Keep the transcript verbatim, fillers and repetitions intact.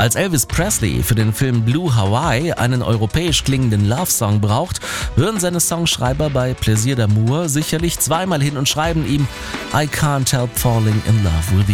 Als Elvis Presley für den Film Blue Hawaii einen europäisch klingenden Love-Song braucht, hören seine Songschreiber bei Plaisir d'amour sicherlich zweimal hin und schreiben ihm I can't help falling in love with you.